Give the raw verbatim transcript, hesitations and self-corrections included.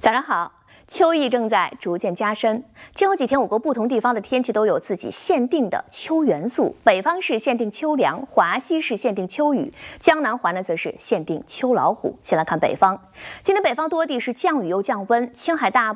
早上好，秋意正在逐渐加深。今后几天，我国不同地方的天气都有自己限定的秋元素。北方是限定秋凉，华西是限定秋雨，江南华呢则是限定秋老虎。先来看北方，今天北方多地是降雨又降温，青海大部